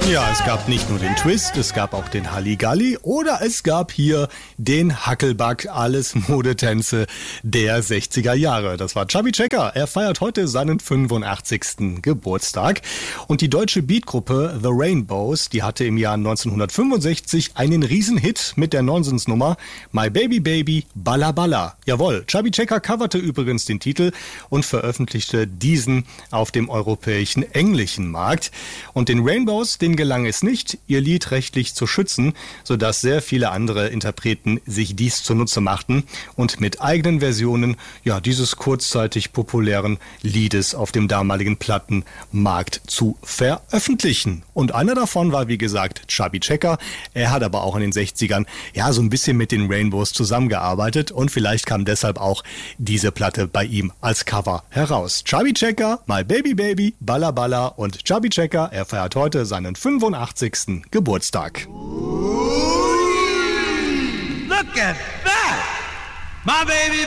Ja, es gab nicht nur den Twist, es gab auch den Halligalli oder es gab hier den Hackelback, alles Modetänze der 60er Jahre. Das war Chubby Checker. Er feiert heute seinen 85. Geburtstag. Und die deutsche Beatgruppe The Rainbows, die hatte im Jahr 1965 einen Riesenhit mit der Nonsensnummer My Baby Baby Balla Balla. Jawohl, Chubby Checker coverte übrigens den Titel und veröffentlichte diesen auf dem europäischen englischen Markt. Und den Rainbows, den gelang es nicht, ihr Lied rechtlich zu schützen, sodass sehr viele andere Interpreten sich dies zunutze machten und mit eigenen Versionen dieses kurzzeitig populären Liedes auf dem damaligen Plattenmarkt zu veröffentlichen. Und einer davon war, wie gesagt, Chubby Checker. Er hat aber auch in den 60ern so ein bisschen mit den Rainbows zusammengearbeitet und vielleicht kam deshalb auch diese Platte bei ihm als Cover heraus. Chubby Checker, My Baby Baby, Balla Balla und Chubby Checker, er feiert heute seinen 85. Geburtstag. Look at that! My baby